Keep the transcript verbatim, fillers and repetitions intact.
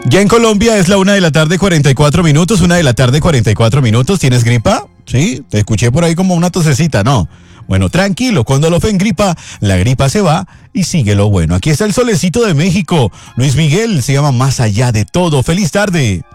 Ya en Colombia es la una de la tarde, cuarenta y cuatro minutos. Una de la tarde, cuarenta y cuatro minutos. ¿Tienes gripa? Sí, te escuché por ahí como una tosecita, ¿no? Bueno, tranquilo, cuando lo fen gripa, la gripa se va y sigue lo bueno. Aquí está el solecito de México. Luis Miguel se llama Más allá de todo. ¡Feliz tarde!